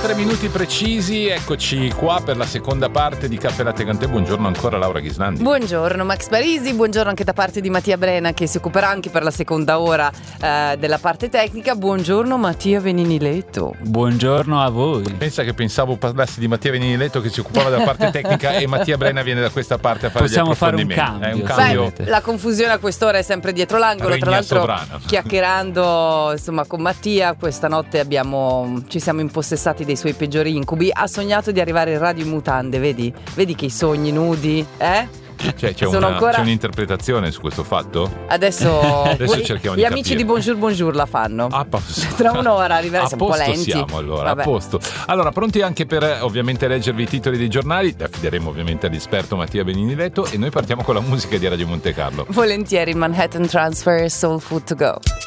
23 minuti precisi, eccoci qua per la seconda parte di Caffè Latte con te. Buongiorno ancora Laura Ghislandi. Buongiorno Max Parisi, buongiorno anche da parte di Mattia Brena che si occuperà anche per la seconda ora della parte tecnica. Buongiorno Mattia Veniniletto. Buongiorno a voi. Pensa che pensavo parlassi di Mattia Veniniletto che si occupava della parte tecnica e Mattia Brena viene da questa parte a fare Possiamo gli fare un approfondimenti. cambio. Beh, la confusione a quest'ora è sempre dietro l'angolo. Regna Tra l'altro sovrana. chiacchierando insomma con Mattia questa notte ci siamo impossessati dei suoi peggiori incubi. Ha sognato di arrivare in radio in mutande, vedi che i sogni nudi, Cioè, c'è un'interpretazione su questo fatto? Adesso cerchiamo gli di amici capire. di Bonjour la fanno. Tra un'ora arriverà, siamo un po' lenti. Siamo allora, Vabbè. a posto. Allora, pronti anche per ovviamente leggervi i titoli dei giornali? Li affideremo ovviamente all'esperto Mattia Veniniletto e noi partiamo con la musica di Radio Monte Carlo. Volentieri. Manhattan Transfer, Soul Food to Go.